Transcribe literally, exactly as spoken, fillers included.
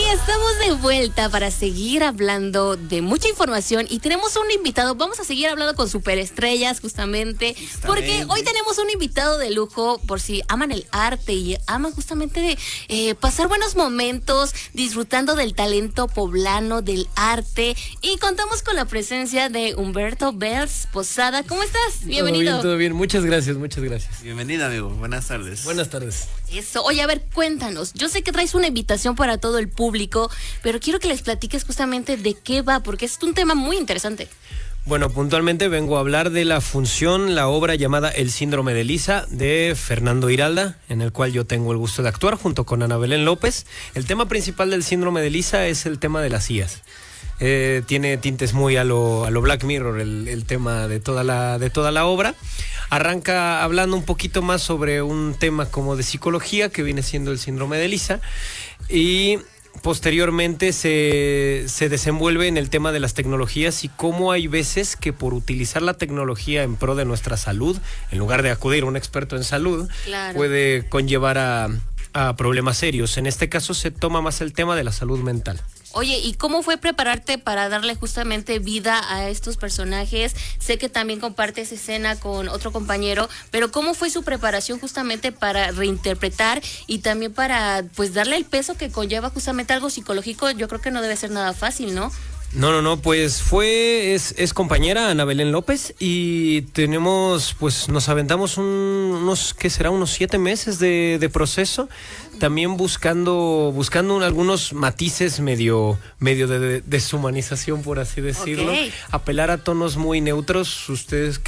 estamos de vuelta para seguir hablando de mucha información y tenemos un invitado. Vamos a seguir hablando con superestrellas justamente, justamente. porque hoy tenemos un invitado de lujo por si aman el arte y aman justamente de, eh, pasar buenos momentos disfrutando del talento poblano, del arte, y contamos con la presencia de Humberto Belz Posada. ¿Cómo estás? Bienvenido. Todo bien, todo bien. Muchas gracias, muchas gracias. Bienvenida, amigo. Buenas tardes. Buenas tardes. Eso. Oye, a ver, cuéntanos. Yo sé que traes una invitación para todo el público, pero quiero que les platiques justamente de qué va, porque es un tema muy interesante. Bueno, puntualmente vengo a hablar de la función, la obra llamada El Síndrome de Lisa, de Fernando Giralda, en el cual yo tengo el gusto de actuar junto con Ana Belén López. El tema principal del Síndrome de Lisa es el tema de las I As. Eh, tiene tintes muy a lo, a lo Black Mirror, el, el tema de toda la, de toda la obra. Arranca hablando un poquito más sobre un tema como de psicología, que viene siendo el síndrome de Lisa, y posteriormente se, se desenvuelve en el tema de las tecnologías y cómo hay veces que por utilizar la tecnología en pro de nuestra salud, en lugar de acudir a un experto en salud, claro, puede conllevar a, a problemas serios. En este caso se toma más el tema de la salud mental. Oye, ¿y cómo fue prepararte para darle justamente vida a estos personajes? Sé que también compartes escena con otro compañero, pero ¿cómo fue su preparación justamente para reinterpretar y también para pues darle el peso que conlleva justamente algo psicológico? Yo creo que no debe ser nada fácil, ¿no? No, no, no, pues fue, es, es compañera Ana Belén López y tenemos, pues nos aventamos un, unos, ¿qué será? Unos siete meses de, de proceso, también buscando, buscando un, algunos matices medio, medio de, de deshumanización, por así decirlo, okay. Apelar a tonos muy neutros, ustedes